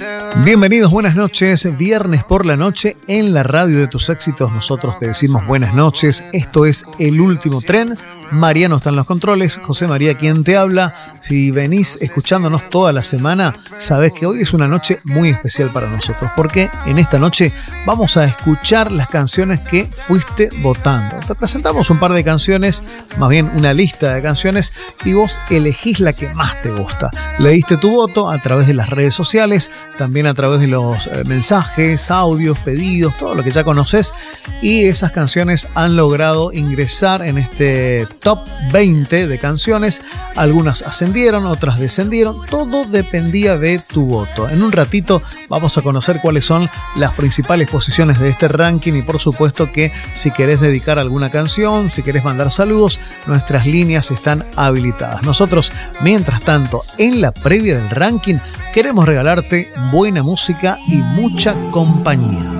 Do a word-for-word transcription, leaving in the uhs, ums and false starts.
Bienvenidos, buenas noches. Viernes por la noche en la radio de tus éxitos. Nosotros te decimos buenas noches. Esto es El Último Tren. Mariano está en los controles, José María quien te habla. Si venís escuchándonos toda la semana, sabés que hoy es una noche muy especial para nosotros, porque en esta noche vamos a escuchar las canciones que fuiste votando. Te presentamos un par de canciones, más bien una lista de canciones, y vos elegís la que más te gusta. Le diste tu voto a través de las redes sociales, también a través de los eh, mensajes, audios, pedidos, todo lo que ya conoces, y esas canciones han logrado ingresar en este top veinte de canciones. Algunas ascendieron, otras descendieron, todo dependía de tu voto. En un ratito vamos a conocer cuáles son las principales posiciones de este ranking, y por supuesto que si querés dedicar alguna canción, si querés mandar saludos, nuestras líneas están habilitadas. Nosotros, mientras tanto, en la previa del ranking, queremos regalarte buena música y mucha compañía.